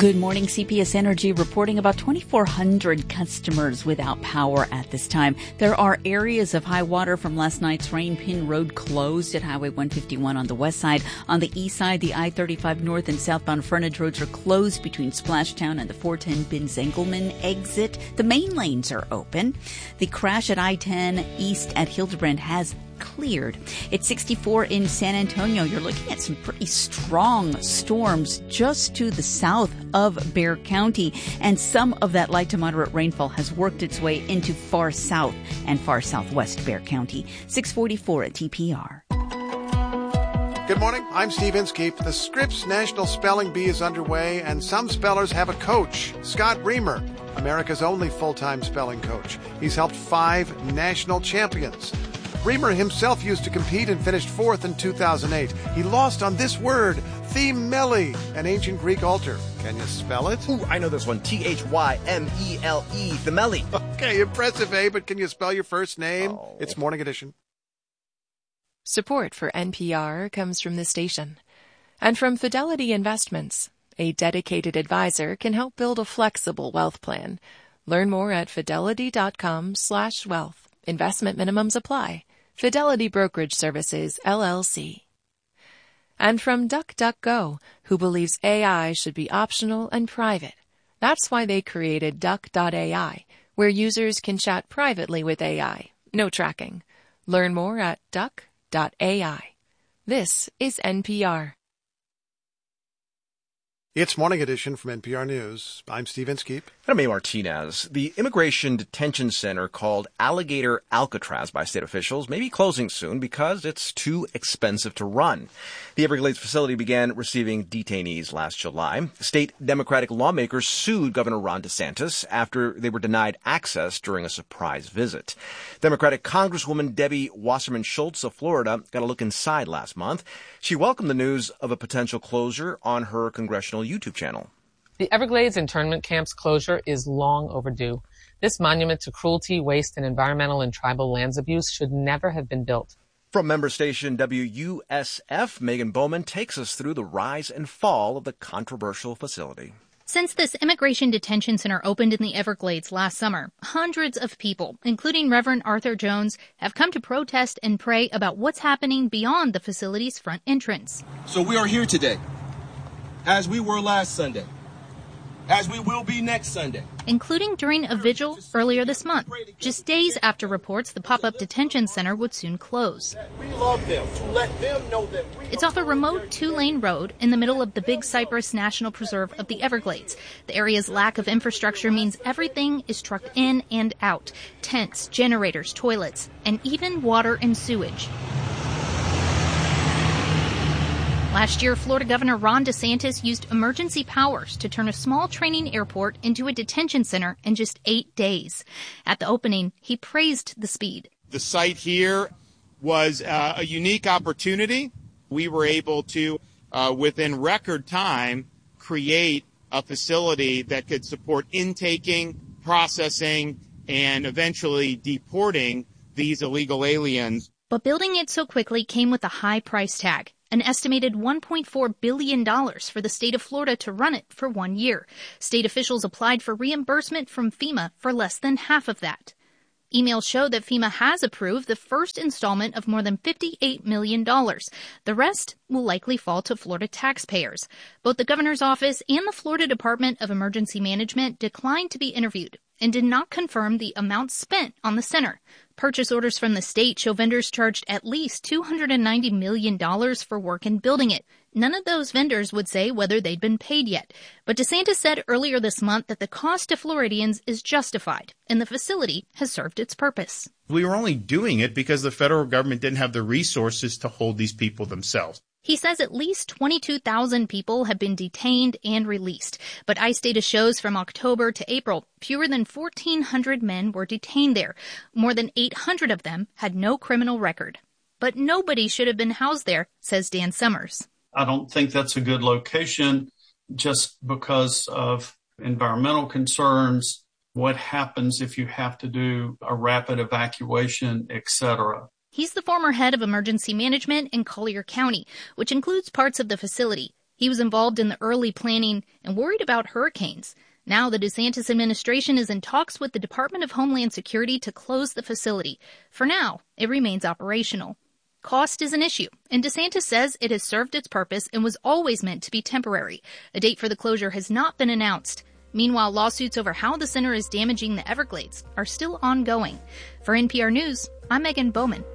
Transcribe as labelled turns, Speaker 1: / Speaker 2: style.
Speaker 1: Good morning. CPS Energy reporting about 2,400 customers without power at this time. There are areas of high water from last night's rain. Pin Road closed at Highway 151 on the west side. On the east side, the I-35 north and southbound frontage roads are closed between Splashtown and the 410 Binz-Engelman exit. The main lanes are open. The crash at I-10 east at Hildebrand has cleared. It's 64 in San Antonio. You're looking at some pretty strong storms just to the south of Bexar County, and some of that light to moderate rainfall has worked its way into far south and far southwest Bexar County. 644 at TPR.
Speaker 2: Good morning. I'm Steve Inskeep. The Scripps National Spelling Bee is underway, and some spellers have a coach, Scott Reamer, America's only full-time spelling coach. He's helped 5 national champions. Reamer himself used to compete and finished 4th in 2008. He lost on this word, themele, an ancient Greek altar. Can you spell it?
Speaker 3: Ooh, I know this one. Thymele, themele.
Speaker 2: Okay, impressive, eh? But can you spell your first name? Oh. It's Morning Edition.
Speaker 4: Support for NPR comes from the station and from Fidelity Investments. A dedicated advisor can help build a flexible wealth plan. Learn more at fidelity.com/wealth. Investment minimums apply. Fidelity Brokerage Services, LLC. And from DuckDuckGo, who believes AI should be optional and private. That's why they created Duck.ai, where users can chat privately with AI. No tracking. Learn more at Duck.ai. This is NPR.
Speaker 2: It's Morning Edition from NPR News. I'm Steve Inskeep.
Speaker 3: I'm A. Martinez. The immigration detention center called Alligator Alcatraz by state officials may be closing soon because it's too expensive to run. The Everglades facility began receiving detainees last July. State Democratic lawmakers sued Governor Ron DeSantis after they were denied access during a surprise visit. Democratic Congresswoman Debbie Wasserman Schultz of Florida got a look inside last month. She welcomed the news of a potential closure on her congressional YouTube channel.
Speaker 5: The Everglades internment camp's closure is long overdue. This monument to cruelty, waste, and environmental and tribal lands abuse should never have been built.
Speaker 3: From member station WUSF, Megan Bowman takes us through the rise and fall of the controversial facility.
Speaker 6: Since this immigration detention center opened in the Everglades last summer, hundreds of people, including Reverend Arthur Jones, have come to protest and pray about what's happening beyond the facility's front entrance.
Speaker 7: So we are here today, as we were last Sunday, as we will be next Sunday.
Speaker 6: Including during a vigil earlier this month, just days after reports the pop-up detention center would soon close.
Speaker 7: We love them, to let them know that
Speaker 6: it's off a remote 2-lane road in the middle of the Big Cypress National Preserve of the Everglades. The area's lack of infrastructure means everything is trucked in and out. Tents, generators, toilets, and even water and sewage. Last year, Florida Governor Ron DeSantis used emergency powers to turn a small training airport into a detention center in just 8 days. At the opening, he praised the speed.
Speaker 8: The site here was a unique opportunity. We were able to, within record time, create a facility that could support intaking, processing, and eventually deporting these illegal aliens.
Speaker 6: But building it so quickly came with a high price tag. An estimated $1.4 billion for the state of Florida to run it for 1 year. State officials applied for reimbursement from FEMA for less than half of that. Emails show that FEMA has approved the first installment of more than $58 million. The rest will likely fall to Florida taxpayers. Both the governor's office and the Florida Department of Emergency Management declined to be interviewed and did not confirm the amount spent on the center. Purchase orders from the state show vendors charged at least $290 million for work in building it. None of those vendors would say whether they'd been paid yet. But DeSantis said earlier this month that the cost to Floridians is justified, and the facility has served its purpose.
Speaker 9: We were only doing it because the federal government didn't have the resources to hold these people themselves.
Speaker 6: He says at least 22,000 people have been detained and released. But ICE data shows from October to April, fewer than 1,400 men were detained there. More than 800 of them had no criminal record. But nobody should have been housed there, says Dan Summers.
Speaker 10: I don't think that's a good location just because of environmental concerns. What happens if you have to do a rapid evacuation, etc.?
Speaker 6: He's the former head of emergency management in Collier County, which includes parts of the facility. He was involved in the early planning and worried about hurricanes. Now the DeSantis administration is in talks with the Department of Homeland Security to close the facility. For now, it remains operational. Cost is an issue, and DeSantis says it has served its purpose and was always meant to be temporary. A date for the closure has not been announced. Meanwhile, lawsuits over how the center is damaging the Everglades are still ongoing. For NPR News, I'm Megan Bowman.